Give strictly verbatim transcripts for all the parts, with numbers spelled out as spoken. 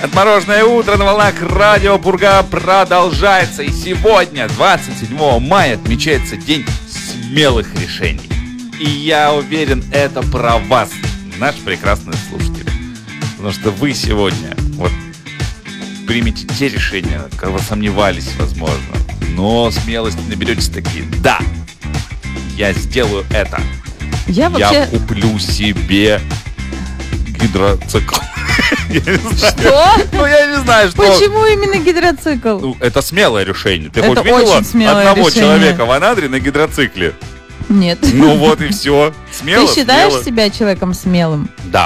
Отмороженное утро на волнах радио Пурга продолжается. И сегодня, двадцать седьмого мая, отмечается День смелых решений. И я уверен, это про вас, наши прекрасные слушатели. Потому что вы сегодня вот примете те решения, когда сомневались, возможно. Но смелости наберетесь такие: да, я сделаю это. Я, вообще... я куплю себе гидроцикл. Что? Ну, я не знаю, что... Почему именно гидроцикл? Ну, это смелое решение. Ты это хоть видела одного решение. человека в Анадыре на гидроцикле? Нет. Ну вот и все. Смело, Ты считаешь смело. себя человеком смелым? Да.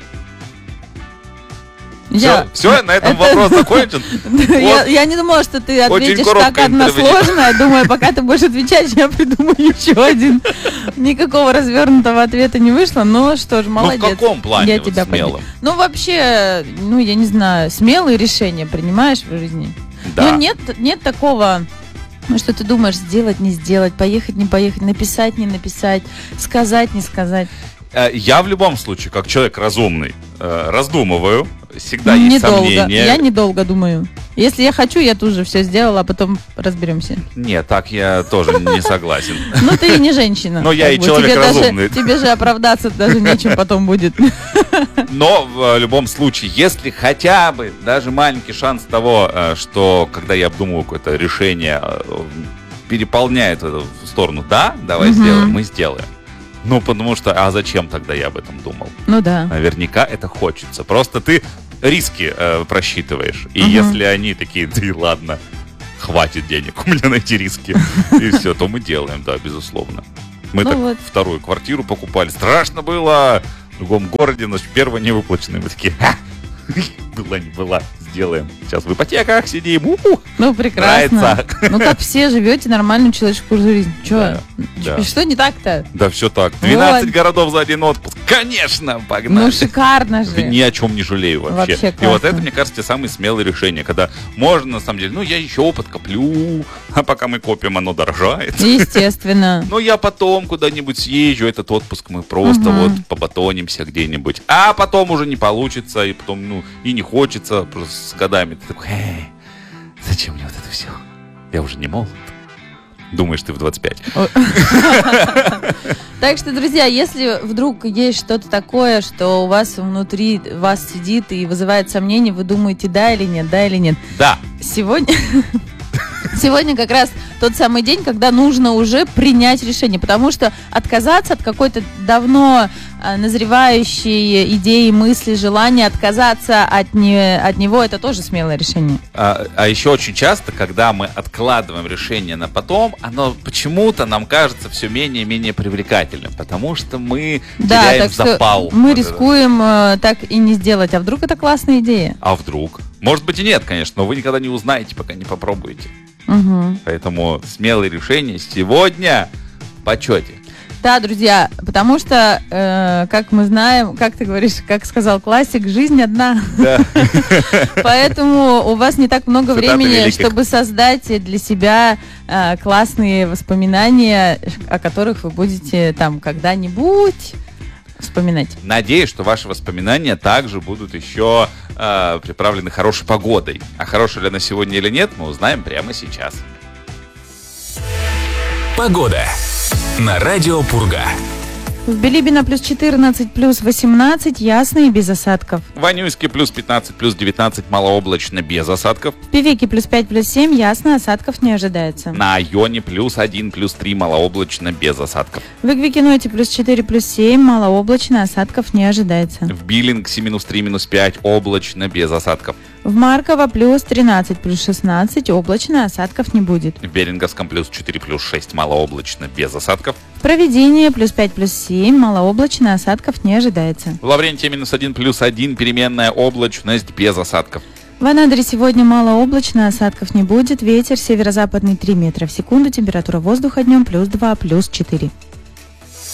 Я... Все, все, на этом это... вопрос закончен. я, я не думала, что ты ответишь так односложно. Думаю, пока ты будешь отвечать, я придумаю еще один. Никакого развернутого ответа не вышло. Ну что ж, молодец. Ну в каком плане я вот тебя смелым? Понял. Ну вообще, ну я не знаю, смелые решения принимаешь в жизни? Да. Ну нет, нет такого... Ну, что ты думаешь, сделать, не сделать, поехать, не поехать, написать, не написать, сказать, не сказать. Я в любом случае, как человек разумный, раздумываю. Всегда есть недолго. сомнения. Я недолго думаю. Если я хочу, я тут же все сделала, а потом разберемся. Нет, так я тоже не согласен. Ну, ты не женщина. Но я и человек разумный. Тебе же оправдаться даже нечем потом будет. Но в любом случае, если хотя бы даже маленький шанс того, что когда я обдумываю какое-то решение, переполняет в сторону «да, давай сделаем», мы сделаем. Ну, потому что, а зачем тогда я об этом думал? Ну да. Наверняка это хочется. Просто ты риски э, просчитываешь. И угу. если они такие: да и ладно, хватит денег у меня на эти риски, и все, то мы делаем, да, безусловно. Мы ну так вот. вторую квартиру покупали. Страшно было. В другом городе, но первая не выплаченная. Мы такие: ха! Была, не была, сделаем. Сейчас в ипотеках сидим. У-у! Ну, прекрасно. Нравится. Ну, как все живете нормальную человеческую жизнь. Че? Да, да. Что не так-то? Да все так. двенадцать вот. городов за один отпуск. Конечно, погнали. Ну, шикарно же. Ни о чем не жалею вообще. Вообще и вот это, мне кажется, самые смелые решения. Когда можно, на самом деле, ну, я еще опыт коплю, а пока мы копим, оно дорожает. Естественно. Ну, я потом куда-нибудь съезжу, этот отпуск мы просто угу. вот побатонимся где-нибудь. А потом уже не получится, и потом, ну, и не хочется просто с годами. Ты такой: эй, зачем мне вот это все? Я уже не молод. Думаешь, ты в двадцать пять. Так что, друзья, если вдруг есть что-то такое, что у вас внутри вас сидит и вызывает сомнения, вы думаете, да или нет, да или нет. Да. Сегодня... Сегодня как раз тот самый день, когда нужно уже принять решение, потому что отказаться от какой-то давно назревающей идеи, мысли, желания, отказаться от, не, от него, это тоже смелое решение. А, а еще очень часто, когда мы откладываем решение на потом, оно почему-то нам кажется все менее и менее привлекательным, потому что мы да, теряем так запал. Мы вот рискуем э, так и не сделать. А вдруг это классная идея? А вдруг? Может быть и нет, конечно, но вы никогда не узнаете, пока не попробуете. Угу. Поэтому смелые решения сегодня в почете. Да, друзья, потому что, э, как мы знаем, как ты говоришь, как сказал классик, жизнь одна. Да. Поэтому у вас не так много Цитаты времени, великих. чтобы создать для себя э, классные воспоминания, о которых вы будете там когда-нибудь вспоминать. Надеюсь, что ваши воспоминания также будут еще э, приправлены хорошей погодой. А хорошая ли она сегодня или нет, мы узнаем прямо сейчас. Погода на радио Пурга. В Билибино плюс четырнадцать, плюс восемнадцать, ясно и без осадков. В Анюйске плюс пятнадцать, плюс девятнадцать, малооблачно, без осадков. В Певеке плюс пять, плюс семь, ясно, осадков не ожидается. На Айоне плюс один, плюс три, малооблачно, без осадков. В Игвикиноте плюс четыре, плюс семь, малооблачно, осадков не ожидается. В Биллингсе минус три, минус пять, облачно, без осадков. В Марково плюс тринадцать, плюс шестнадцать, облачно, осадков не будет. В Беринговском плюс четыре, плюс шесть, малооблачно, без осадков. В Провидении плюс пять, плюс семь, малооблачно, осадков не ожидается. В Лаврентии минус один, плюс один, переменная облачность, без осадков. В Анадыре сегодня малооблачно, осадков не будет. Ветер северо-западный три метра в секунду. Температура воздуха днем плюс два, плюс четыре.